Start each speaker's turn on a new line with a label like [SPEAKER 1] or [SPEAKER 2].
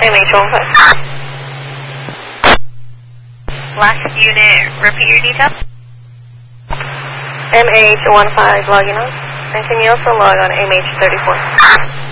[SPEAKER 1] MH15.
[SPEAKER 2] Last unit, repeat your details.
[SPEAKER 1] MH15 logging on. And can you also log on MH34?